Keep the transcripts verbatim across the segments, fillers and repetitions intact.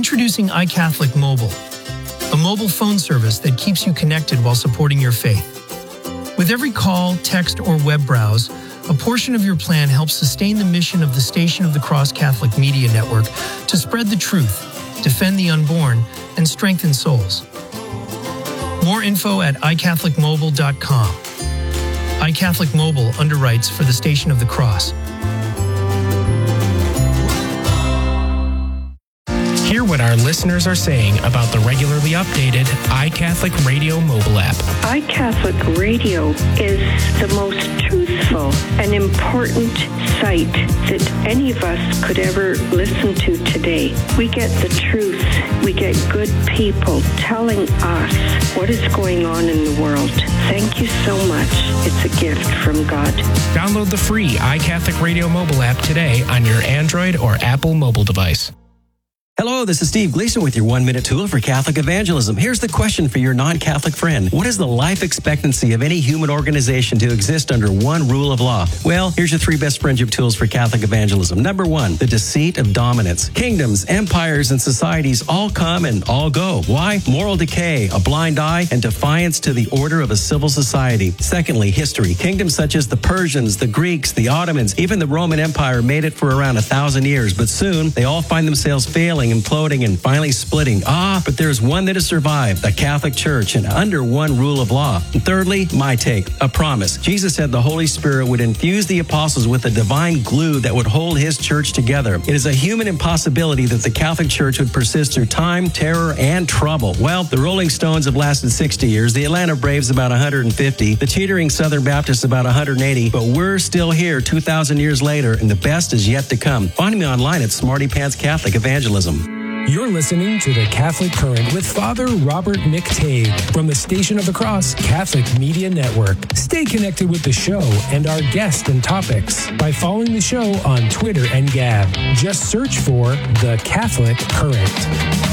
Introducing iCatholic Mobile, a mobile phone service that keeps you connected while supporting your faith. With every call, text, or web browse, a portion of your plan helps sustain the mission of the Station of the Cross Catholic Media Network to spread the truth, defend the unborn, and strengthen souls. More info at i catholic mobile dot com. iCatholic Mobile underwrites for the Station of the Cross. Hear what our listeners are saying about the regularly updated iCatholic Radio mobile app. iCatholic Radio is the most truthful and important site that any of us could ever listen to today. We get the truth. We get good people telling us what is going on in the world. Thank you so much. It's a gift from God. Download the free iCatholic Radio mobile app today on your Android or Apple mobile device. Hello, this is Steve Gleason with your one-minute tool for Catholic evangelism. Here's the question for your non-Catholic friend. What is the life expectancy of any human organization to exist under one rule of law? Well, here's your three best friendship tools for Catholic evangelism. Number one, the deceit of dominance. Kingdoms, empires, and societies all come and all go. Why? Moral decay, a blind eye, and defiance to the order of a civil society. Secondly, history. Kingdoms such as the Persians, the Greeks, the Ottomans, even the Roman Empire made it for around a thousand years, but soon they all find themselves failing, imploding, and finally splitting. Ah, but there's one that has survived, the Catholic Church, and under one rule of law. And thirdly, my take, a promise. Jesus said the Holy Spirit would infuse the apostles with a divine glue that would hold his church together. It is a human impossibility that the Catholic Church would persist through time, terror, and trouble. Well, the Rolling Stones have lasted sixty years, the Atlanta Braves about one hundred fifty, the teetering Southern Baptists about one hundred eighty, but we're still here two thousand years later, and the best is yet to come. Find me online at Smarty Pants Catholic Evangelism. You're listening to the Catholic Current with Father Robert McTague from the Station of the Cross Catholic Media Network. Stay connected with the show and our guests and topics by following the show on Twitter and Gab. Just search for the Catholic Current.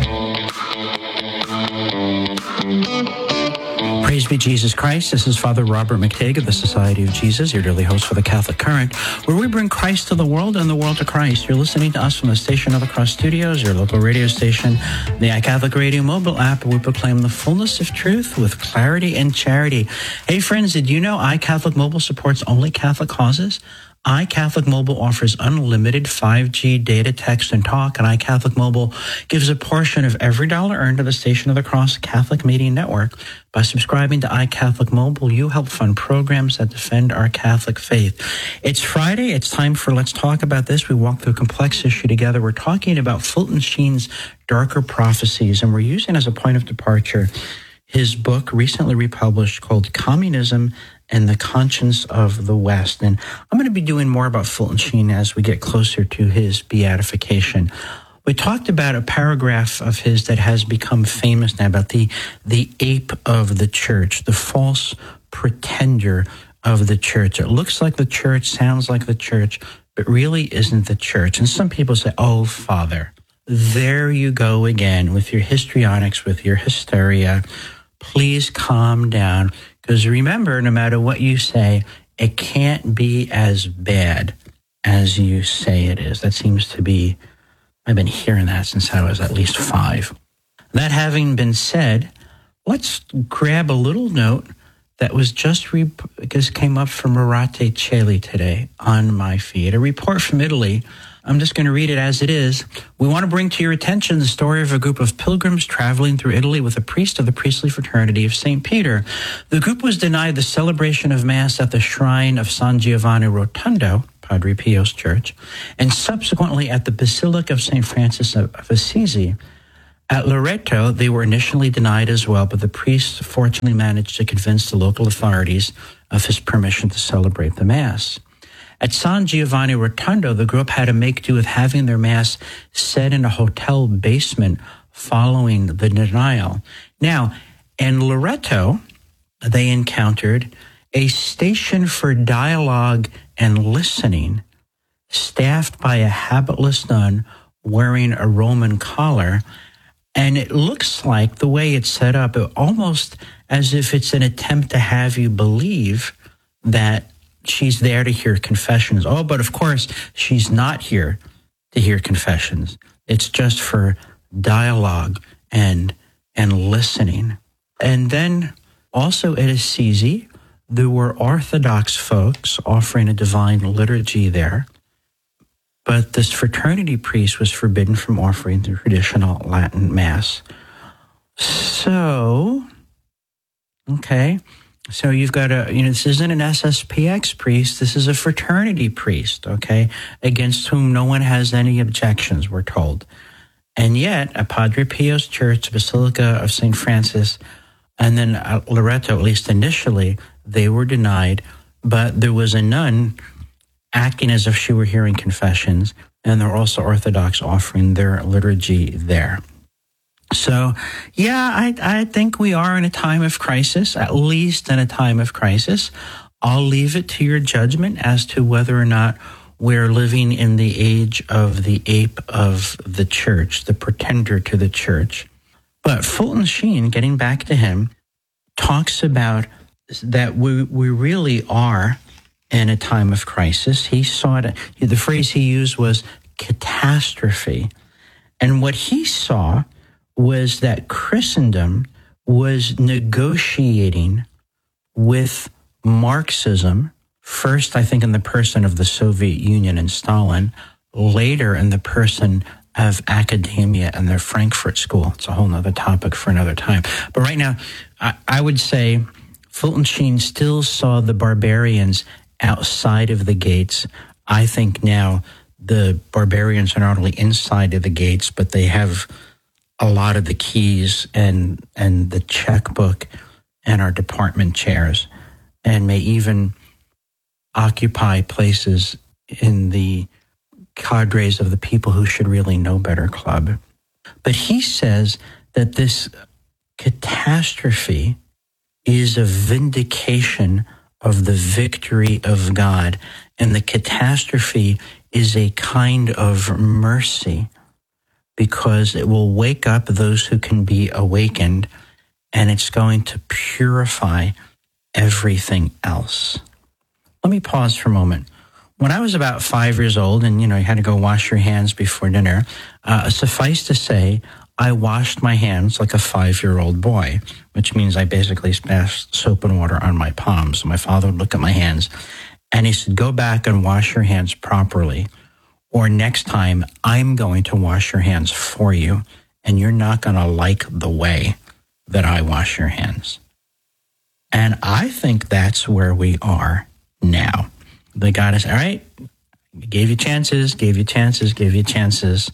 Praise be Jesus Christ. This is Father Robert McTague of the Society of Jesus, your daily host for the Catholic Current, where we bring Christ to the world and the world to Christ. You're listening to us from the Station of the Cross Studios, your local radio station, the iCatholic Radio mobile app, where we proclaim the fullness of truth with clarity and charity. Hey friends, did you know iCatholic Mobile supports only Catholic causes? iCatholic Mobile offers unlimited five G data, text, and talk, and iCatholic Mobile gives a portion of every dollar earned to the Station of the Cross Catholic Media Network. By subscribing to iCatholic Mobile, you help fund programs that defend our Catholic faith. It's Friday. It's time for Let's Talk About This. We walk through a complex issue together. We're talking about Fulton Sheen's Darker Prophecies, and we're using as a point of departure his book, recently republished, called Communism and the Conscience of the West. And I'm going to be doing more about Fulton Sheen as we get closer to his beatification. We talked about a paragraph of his that has become famous now about the, the ape of the church, the false pretender of the church. It looks like the church, sounds like the church, but really isn't the church. And some people say, oh, Father, there you go again with your histrionics, with your hysteria. Please calm down. Because remember, no matter what you say, it can't be as bad as you say it is. That seems to be, I've been hearing that since I was at least five. That having been said, let's grab a little note that was just, re- just came up from Marate Celi today on my feed. A report from Italy. I'm just going to read it as it is. We want to bring to your attention the story of a group of pilgrims traveling through Italy with a priest of the priestly fraternity of Saint Peter. The group was denied the celebration of Mass at the shrine of San Giovanni Rotondo, Padre Pio's church, and subsequently at the Basilica of Saint Francis of Assisi. At Loreto, they were initially denied as well, but the priest fortunately managed to convince the local authorities of his permission to celebrate the Mass. At San Giovanni Rotondo, the group had to make do with having their Mass said in a hotel basement following the denial. Now, in Loreto, they encountered a station for dialogue and listening, staffed by a habitless nun wearing a Roman collar. And it looks like the way it's set up, almost as if it's an attempt to have you believe that she's there to hear confessions. Oh, but of course, she's not here to hear confessions. It's just for dialogue and and listening. And then also at Assisi, there were Orthodox folks offering a divine liturgy there, but this fraternity priest was forbidden from offering the traditional Latin Mass. So, okay, so you've got a, you know, this isn't an S S P X priest, this is a fraternity priest, okay, against whom no one has any objections, we're told. And yet, at Padre Pio's church, Basilica of Saint Francis, and then at Loreto, at least initially, they were denied, but there was a nun acting as if she were hearing confessions, and there were also Orthodox offering their liturgy there. So, yeah, I, I think we are in a time of crisis, at least in a time of crisis. I'll leave it to your judgment as to whether or not we're living in the age of the ape of the church, the pretender to the church. But Fulton Sheen, getting back to him, talks about that we we really are in a time of crisis. He saw it, the phrase he used was catastrophe. And what he saw was that Christendom was negotiating with Marxism, first, I think, in the person of the Soviet Union and Stalin, later in the person of academia and the Frankfurt School. It's a whole other topic for another time. But right now, I, I would say Fulton Sheen still saw the barbarians outside of the gates. I think now the barbarians are not only inside of the gates, but they have a lot of the keys and and the checkbook and our department chairs, and may even occupy places in the cadres of the people who should really know better club. But he says that this catastrophe is a vindication of the victory of God, and the catastrophe is a kind of mercy because it will wake up those who can be awakened, and it's going to purify everything else. Let me pause for a moment. When I was about five years old and, you know, you had to go wash your hands before dinner, uh, suffice to say, I washed my hands like a five-year-old boy, which means I basically splashed soap and water on my palms. So my father would look at my hands and he said, go back and wash your hands properly, or next time I'm going to wash your hands for you and you're not going to like the way that I wash your hands. And I think that's where we are now. They got us, all right, gave you chances, gave you chances, gave you chances.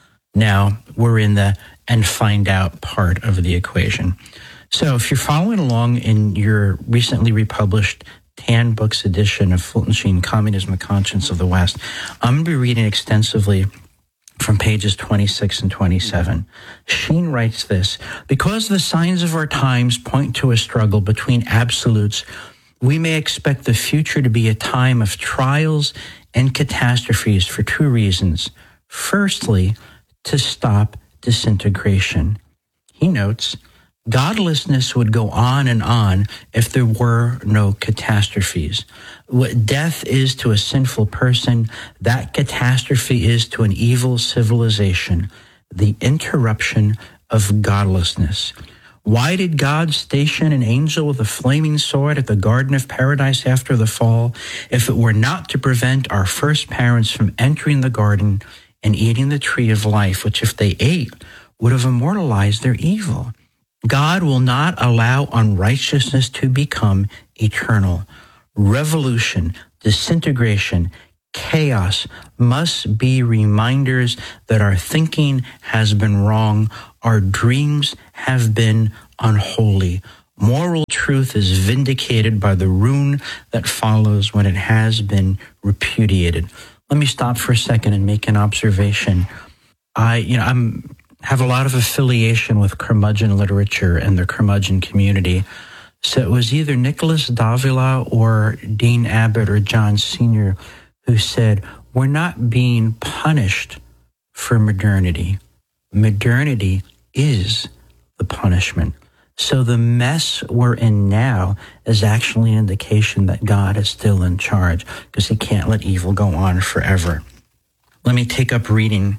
Now we're in the and find out part of the equation. So if you're following along in your recently republished Tan Books edition of Fulton Sheen, Communism, the Conscience of the West, I'm going to be reading extensively from pages twenty-six and twenty-seven. Sheen writes this: because the signs of our times point to a struggle between absolutes, we may expect the future to be a time of trials and catastrophes for two reasons. Firstly, to stop disintegration. He notes, godlessness would go on and on if there were no catastrophes. What death is to a sinful person, that catastrophe is to an evil civilization, the interruption of godlessness. Why did God station an angel with a flaming sword at the Garden of Paradise after the fall, if it were not to prevent our first parents from entering the garden and eating the tree of life, which if they ate would have immortalized their evil? God will not allow unrighteousness to become eternal. Revolution, disintegration, chaos must be reminders that our thinking has been wrong, our dreams have been unholy. Moral truth is vindicated by the ruin that follows when it has been repudiated. Let me stop for a second and make an observation. I, you know, I'm have a lot of affiliation with curmudgeon literature and the curmudgeon community. So it was either Nicholas Davila or Dean Abbott or John Senior who said, we're not being punished for modernity. Modernity is the punishment. So the mess we're in now is actually an indication that God is still in charge because he can't let evil go on forever. Let me take up reading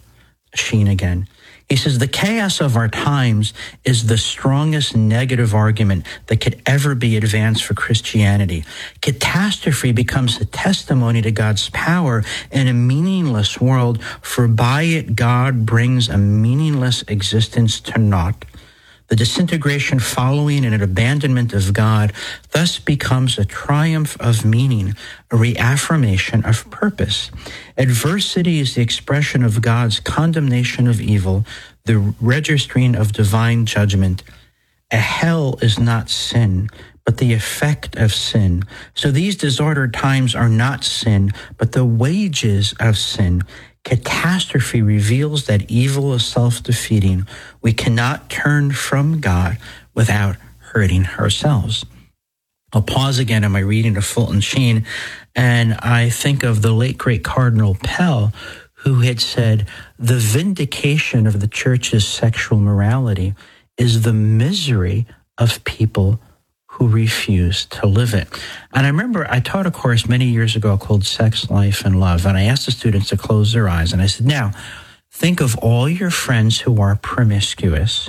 Sheen again. He says, the chaos of our times is the strongest negative argument that could ever be advanced for Christianity. Catastrophe becomes a testimony to God's power in a meaningless world, for by it God brings a meaningless existence to naught. The disintegration following an abandonment of God thus becomes a triumph of meaning, a reaffirmation of purpose. Adversity is the expression of God's condemnation of evil, the registering of divine judgment. A hell is not sin, but the effect of sin. So these disordered times are not sin, but the wages of sin. Catastrophe reveals that evil is self-defeating. We cannot turn from God without hurting ourselves. I'll pause again in my reading of Fulton Sheen, and I think of the late, great Cardinal Pell, who had said, the vindication of the church's sexual morality is the misery of people who refuse to live it. And I remember I taught a course many years ago called Sex, Life, and Love, and I asked the students to close their eyes, and I said, now, think of all your friends who are promiscuous,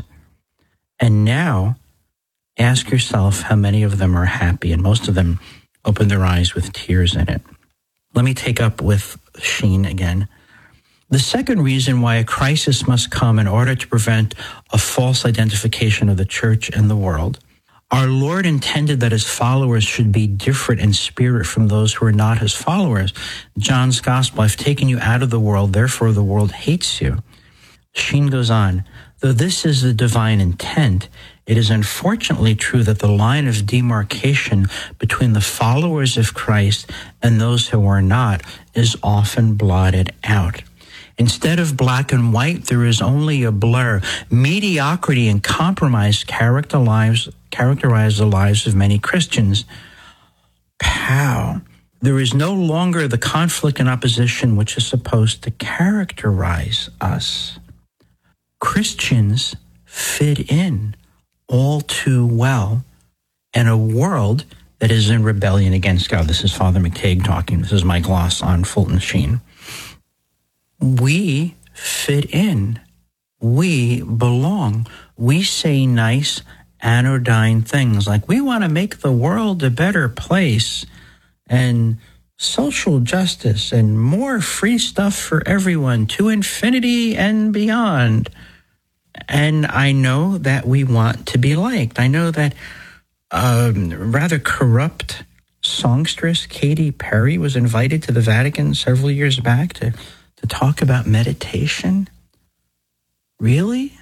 and now ask yourself how many of them are happy, and most of them open their eyes with tears in it. Let me take up with Sheen again. The second reason why a crisis must come in order to prevent a false identification of the church and the world. Our Lord intended that his followers should be different in spirit from those who are not his followers. John's gospel, I've taken you out of the world, therefore the world hates you. Sheen goes on, though this is the divine intent, it is unfortunately true that the line of demarcation between the followers of Christ and those who are not is often blotted out. Instead of black and white, there is only a blur. Mediocrity and compromise characterize, characterize the lives of many Christians. Pow. There is no longer the conflict and opposition which is supposed to characterize us. Christians fit in all too well in a world that is in rebellion against God. This is Father McTague talking. This is my gloss on Fulton Sheen. We fit in. We belong. We say nice, anodyne things like we want to make the world a better place and social justice and more free stuff for everyone to infinity and beyond. And I know that we want to be liked. I know that um, rather corrupt songstress Katy Perry was invited to the Vatican several years back to to talk about meditation? Really?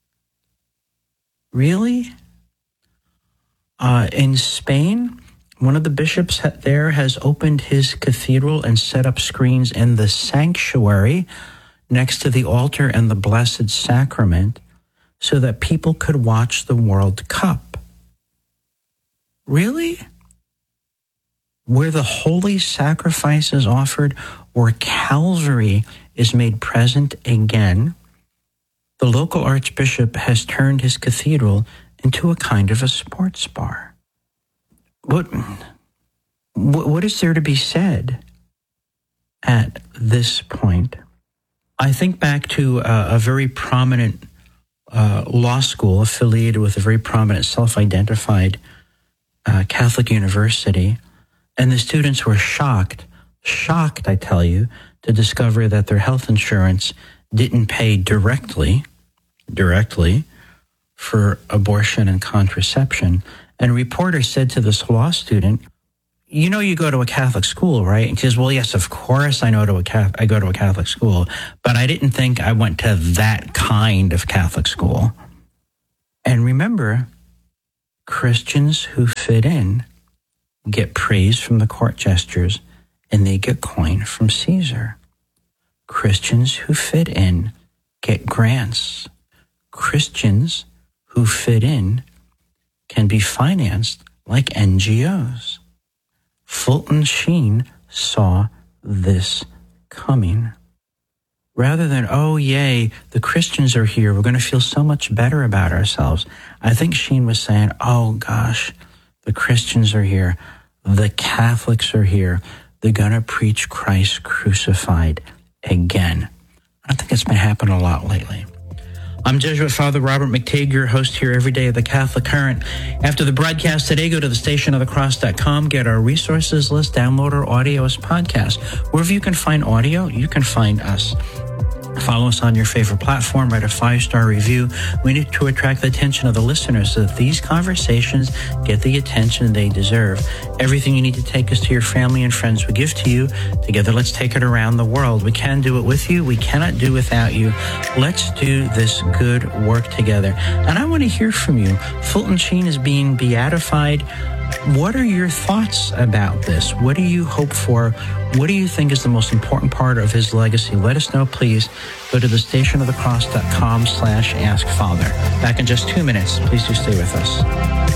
Really? Uh, in Spain, one of the bishops there has opened his cathedral and set up screens in the sanctuary next to the altar and the Blessed Sacrament so that people could watch the World Cup. Really? Where the holy sacrifice is offered, where Calvary is made present again, the local archbishop has turned his cathedral into a kind of a sports bar. What, what is there to be said at this point? I think back to a, a very prominent uh, law school affiliated with a very prominent self-identified uh, Catholic university, and the students were shocked, shocked, I tell you, to discover that their health insurance didn't pay directly, directly for abortion and contraception. And a reporter said to this law student, you know you go to a Catholic school, right? And she says, well, yes, of course I know to a Catholic, I go to a Catholic school, but I didn't think I went to that kind of Catholic school. And remember, Christians who fit in get praise from the court jesters, and they get coin from Caesar. Christians who fit in get grants. Christians who fit in can be financed like N G Os. Fulton Sheen saw this coming. Rather than, oh, yay, the Christians are here, we're going to feel so much better about ourselves, I think Sheen was saying, oh, gosh, the Christians are here. The Catholics are here. They're going to preach Christ crucified again. I think it's been happening a lot lately. I'm Jesuit Father Robert McTague, your host here every day of the Catholic Current. After the broadcast today, go to the station of the cross dot com, get our resources list, download our audio as podcast. Wherever you can find audio, you can find us. Follow us on your favorite platform, write a five-star review. We need to attract the attention of the listeners so that these conversations get the attention they deserve. Everything you need to take us to your family and friends we give to you. Together, let's take it around the world. We can do it with you. We cannot do without you. Let's do this good work together. And I want to hear from you. Fulton Sheen is being beatified. What are your thoughts about this? What do you hope for? What do you think is the most important part of his legacy? Let us know, please. Go to the station of the cross dot com slash ask father. Back in just two minutes. Please do stay with us.